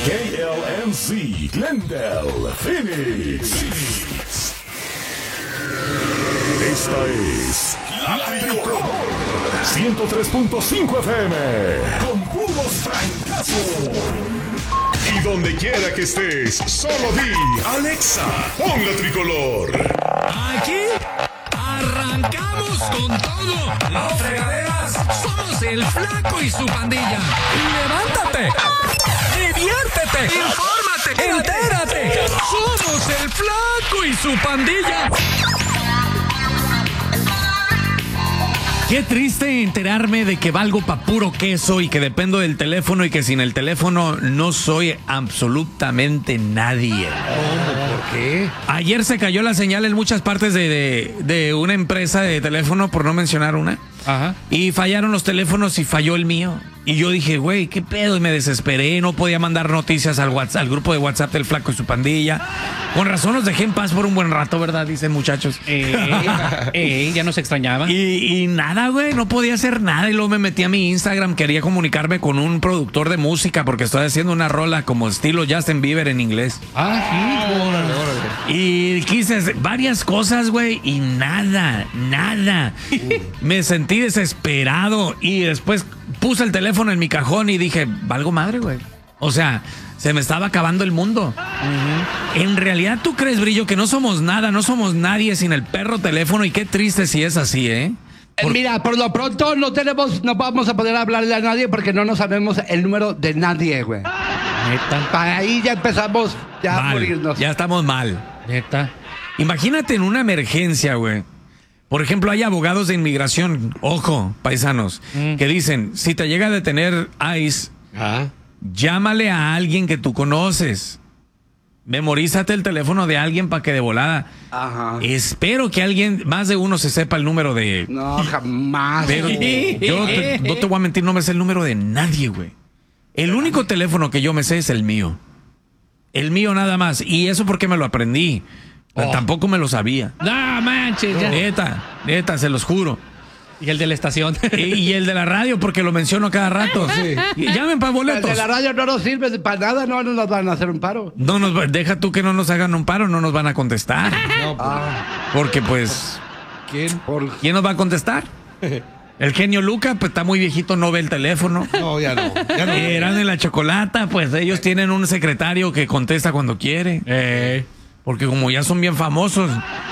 KLMC, Glendale, Phoenix. Esta es La Tricolor 103.5 FM con puros francazos. Y donde quiera que estés, solo di Alexa, pon La Tricolor. Aquí arrancamos con todo. Las fregaderas somos el Flaco y su pandilla. Levántate, diviértete, infórmate, entérate. Somos el Flaco y su pandilla. Qué triste enterarme de que valgo pa' puro queso y que dependo del teléfono y que sin el teléfono no soy absolutamente nadie. ¿Por qué? Ayer se cayó la señal en muchas partes de una empresa de teléfono, por no mencionar una. Ajá. Y fallaron los teléfonos y falló el mío. Y yo dije, güey, ¿qué pedo? Y me desesperé, no podía mandar noticias al WhatsApp, al grupo de WhatsApp del Flaco y su pandilla. Con razón los dejé en paz por un buen rato, ¿verdad? Dicen muchachos. Ya nos extrañaban. Y nada, güey, no podía hacer nada. Y luego me metí a mi Instagram, quería comunicarme con un productor de música porque estoy haciendo una rola como estilo Justin Bieber en inglés. Y quise hacer varias cosas, güey, y nada. Me sentí desesperado y después puse el teléfono en mi cajón y dije, valgo madre, güey. O sea, se me estaba acabando el mundo. En realidad, ¿tú crees, Brillo, que no somos nada, no somos nadie sin el perro teléfono? Y qué triste si es así, ¿eh? Mira, por lo pronto no vamos a poder hablarle a nadie porque no nos sabemos el número de nadie, güey. Neta. Para ahí ya empezamos a Mal, morirnos. ya estamos mal. Neta. Imagínate en una emergencia, güey. Por ejemplo, hay abogados de inmigración, ojo, paisanos, que dicen, si te llega a detener ICE, llámale a alguien que tú conoces. Memorízate el teléfono de alguien para que de volada. Ajá. Espero que alguien, más de uno, se sepa el número de... No, jamás. Pero yo no te voy a mentir, no me sé el número de nadie, güey. El único teléfono que yo me sé es el mío. El mío nada más. Y eso porque me lo aprendí. Tampoco me lo sabía. No manches. Ya. Neta, se los juro. Y el de la estación. Y el de la radio, porque lo menciono cada rato. Sí. Y llamen para El boletos. de la radio no nos sirve para nada, no nos van a hacer un paro. Deja tú que no nos hagan un paro, no nos van a contestar. No, Porque pues, ¿Quién? ¿quién nos va a contestar? El genio Luca, pues está muy viejito, no ve el teléfono. No, ya no. Eran en la Chocolata, pues ellos tienen un secretario que contesta cuando quiere. Porque como ya son bien famosos.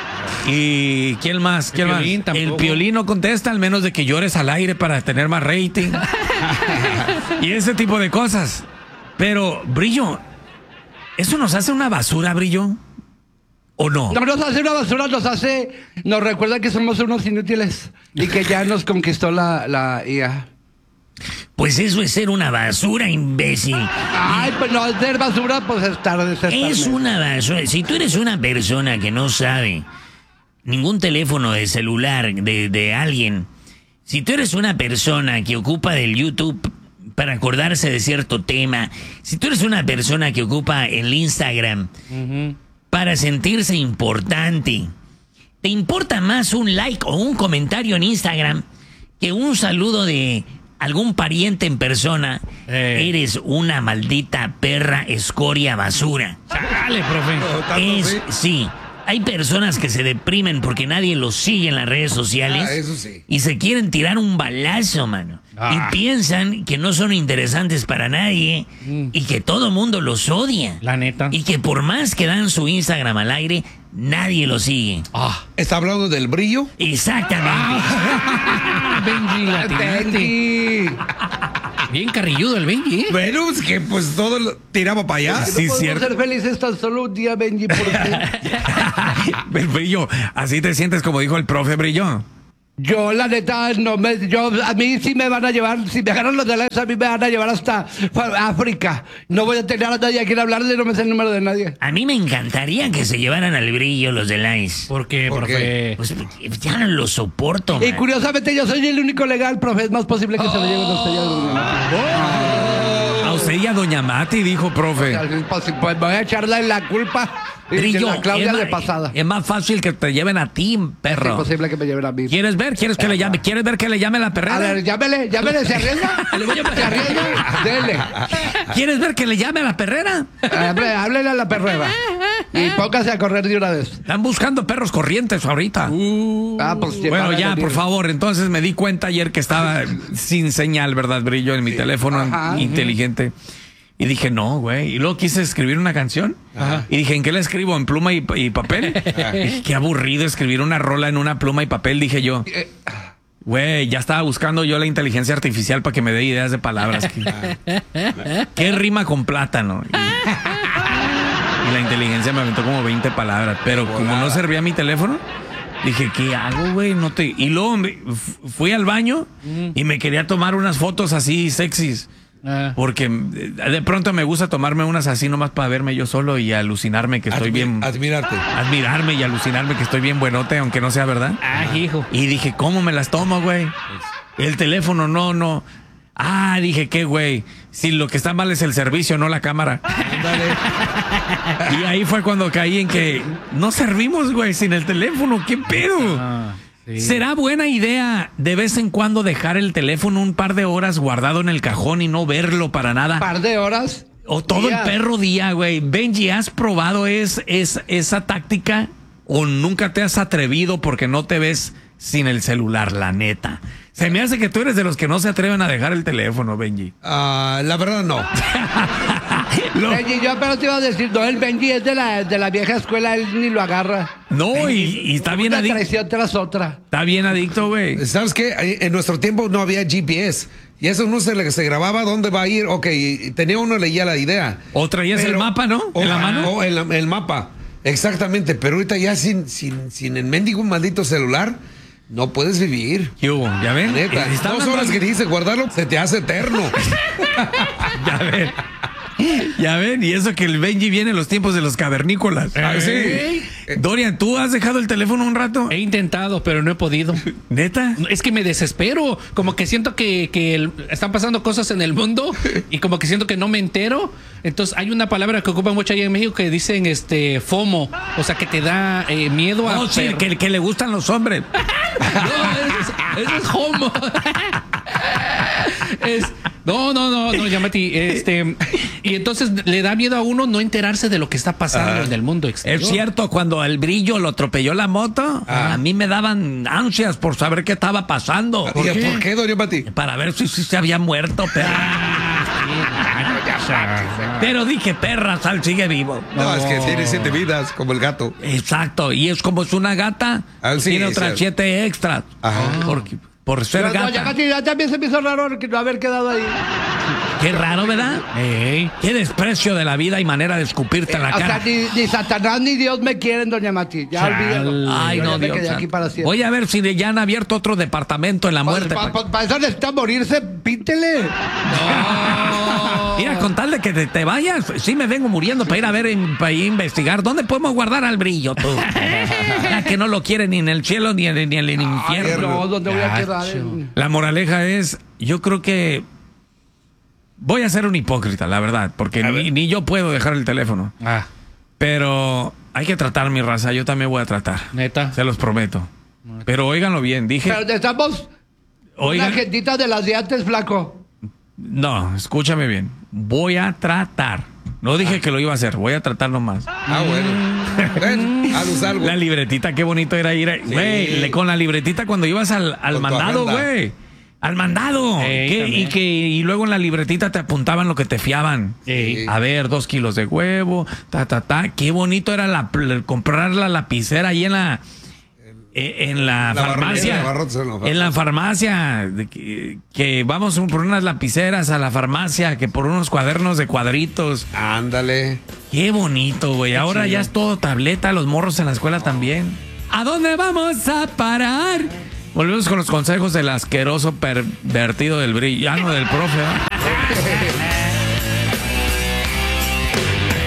¿Y quién más? ¿Quién más? El Piolín no contesta, al menos de que llores al aire para tener más rating. Y ese tipo de cosas. Pero, Brillo, ¿eso nos hace una basura, Brillo? ¿O no? No nos hace una basura, nos recuerda que somos unos inútiles y que ya nos conquistó la IA. Pues eso es ser una basura, imbécil. Ay, pues no, ser basura, pues Es una basura. Si tú eres una persona que no sabe ningún teléfono de celular de alguien, si tú eres una persona que ocupa del YouTube para acordarse de cierto tema, si tú eres una persona que ocupa el Instagram para sentirse importante, ¿te importa más un like o un comentario en Instagram que un saludo de algún pariente en persona? Eres una maldita perra, escoria, basura. Dale, profe. Sí, hay personas que se deprimen porque nadie los sigue en las redes sociales. Eso sí. Y se quieren tirar un balazo, mano. Y piensan que no son interesantes para nadie y que todo mundo los odia. La neta. Y que por más que dan su Instagram al aire, nadie lo sigue. ¿Está hablando del Brillo? Exactamente. Benji, Benji. Bien carrilludo el Benji, ¿eh? Bueno, es que pues todo lo tiraba para allá. Sí, No cierto. podemos ser felices tan solo un día, Benji, porque Brillo, así te sientes como dijo el profe Brillo. yo la neta a mí sí me van a llevar, si me agarran los de la a mí me van a llevar hasta África. No voy a tener a nadie a quien hablarle, no me sé el número de nadie. A mí me encantaría que se llevaran al Brillo los de Ice. ¿Por qué, ¿Por profe? Pues porque ya no lo soporto, Y man. curiosamente yo soy el único legal, profe, es más posible que se lo lleven a usted. A usted sería doña Mati, dijo, profe. Pues voy a echarle la culpa de Brillo, la Claudia es de ma- pasada. Es más fácil que te lleven a ti, Es perro. imposible que me lleven a mí. ¿Quieres ver? ¿Quieres que le llame? ¿Quieres ver que le llame la perrera? A ver, llámele, ¿se arriesga? ¿Se arriesga? Dele. ¿Quieres ver que le llame a la perrera? Háblele a la perrera. Y póngase a correr de una vez. Están buscando perros corrientes ahorita. Pues Bueno, van a ya, venir. por favor. Entonces me di cuenta ayer que estaba sin señal, ¿verdad? Brillo en mi teléfono Ajá. inteligente. Y dije, no, güey. Y luego quise escribir una canción. Y dije, ¿en qué la escribo? ¿En pluma y papel? Dije, qué aburrido escribir una rola en una pluma y papel, dije yo. Güey, ya estaba buscando yo la inteligencia artificial para que me dé ideas de palabras. ¿Qué rima con plátano? Y la inteligencia me aventó como 20 palabras. Pero como no servía mi teléfono, dije, ¿qué hago, güey? Y luego fui al baño y me quería tomar unas fotos así sexys. Porque de pronto me gusta tomarme unas así nomás para verme yo solo y alucinarme que estoy bien. Admirarte. Admirarme y alucinarme que estoy bien buenote, aunque no sea verdad. Hijo. Y dije, ¿cómo me las tomo, güey? El teléfono, no. Dije, ¿qué, güey? Si lo que está mal es el servicio, no la cámara. Y ahí fue cuando caí en que no servimos, güey, sin el teléfono. ¿Qué pedo? Sí. ¿Será buena idea de vez en cuando dejar el teléfono un par de horas guardado en el cajón y no verlo para nada? Par de horas. O todo días. el perro día, güey. Benji, ¿has probado esa táctica? ¿O nunca te has atrevido porque no te ves sin el celular, la neta? Se me hace que tú eres de los que no se atreven a dejar el teléfono, Benji. La verdad no. Benji, yo pero te iba a decir, no, el Benji es de la vieja escuela, él ni lo agarra. No, y está bien Una adicto. traición tras otra. Está bien adicto, güey. ¿Sabes qué? En nuestro tiempo no había GPS. Y eso no se grababa dónde va a ir. Ok, tenía uno, leía la idea. O traías el mapa, ¿no? ¿En la mano? O el mapa. Exactamente. Pero ahorita ya sin el mendigo maldito celular, no puedes vivir. ¿Qué hubo? ¿Ya ven? Neta, Está 2 hablando- horas que dijiste guardarlo, se te hace eterno. Ya ven. Ya ven, y eso que el Benji viene en los tiempos de los cavernícolas. Sí. Dorian, ¿tú has dejado el teléfono un rato? He intentado, pero no he podido. ¿Neta? Es que me desespero. Como que siento que están pasando cosas en el mundo y como que siento que no me entero. Entonces hay una palabra que ocupan mucho allá en México que dicen FOMO. O sea, que te da miedo a... No, sí, que le gustan los hombres. No, eso es homo. No, Yamati. Y entonces le da miedo a uno no enterarse de lo que está pasando en el mundo exterior. Es cierto, cuando el Brillo lo atropelló la moto, a mí me daban ansias por saber qué estaba pasando. ¿Por qué, Doña Pati? Para ver si se había muerto, perra. Pero dije, perra, Sal sigue vivo. No, es que tiene 7 vidas, como el gato. Exacto, y es como es una gata, Sí, tiene otras 7 extras. Por ser Pero, gata. ya también se me hizo raro que no haber quedado ahí. Qué raro, ¿verdad? Qué desprecio de la vida y manera de escupirte en la O sea, cara. ni Satanás ni Dios me quieren, doña Mati. Ya olvídalo. Ay, Yo no, ya me Dios quedé santo. aquí para siempre. Voy a ver si ya han abierto otro departamento en la muerte. Para eso necesita morirse, píntele. Mira, con tal de que te vayas, sí me vengo muriendo para ir a ver, para ir a investigar. ¿Dónde podemos guardar al Brillo, tú? Ya que no lo quieren ni en el cielo ni en el infierno. No, ¿dónde voy a quedar? La moraleja es, yo creo que voy a ser un hipócrita, la verdad, porque ni yo puedo dejar el teléfono. Pero hay que tratar, mi raza, yo también voy a tratar. Neta. Se los prometo. Pero óiganlo bien, dije... Pero estamos una Oigan, gentita de las de antes, flaco. no, escúchame bien. Voy a tratar. No dije que lo iba a hacer, voy a tratar nomás. Bueno. Ven, haz algo. La libretita, qué bonito era ir. Güey, con la libretita cuando ibas al Con tu mandado, agenda. güey. Al mandado. Y luego en la libretita te apuntaban lo que te fiaban. A ver, 2 kilos de huevo, Qué bonito era comprar la lapicera ahí en la farmacia. En la farmacia. Que vamos por unas lapiceras a la farmacia, que por unos cuadernos de cuadritos. Ándale. Qué bonito, güey. Ahora ya es todo tableta, los morros en la escuela también. ¿A dónde vamos a parar? Volvemos con los consejos del asqueroso pervertido del brillano del profe.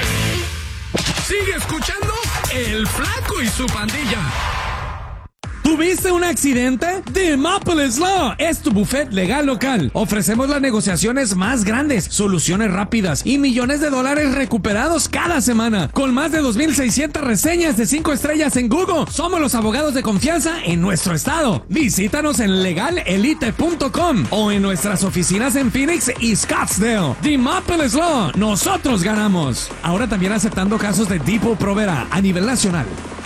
Sigue escuchando El Flaco y su pandilla. Tu ¿Tuviste un accidente? The Maple Law es tu buffet legal local. Ofrecemos las negociaciones más grandes, soluciones rápidas y millones de dólares recuperados cada semana. Con más de 2,600 reseñas de 5 estrellas en Google, somos los abogados de confianza en nuestro estado. Visítanos en legalelite.com o en nuestras oficinas en Phoenix y Scottsdale. The Maple Law, nosotros ganamos. Ahora también aceptando casos de tipo Provera a nivel nacional.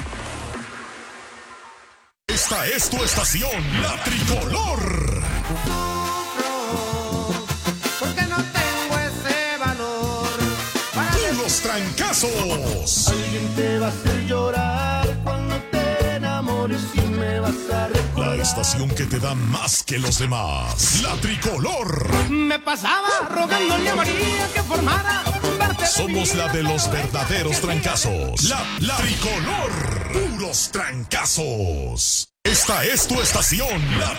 Esta es tu estación, la tricolor. Porque no tengo ese valor para Puros trancazos. alguien te va a hacer llorar cuando te enamores y me vas a recordar. La estación que te da más que los demás. La tricolor. Me pasaba rogándole a María que formara parte de Somos mi la de los vida. verdaderos trancazos. La tricolor. Puros trancazos. Esta es tu estación, la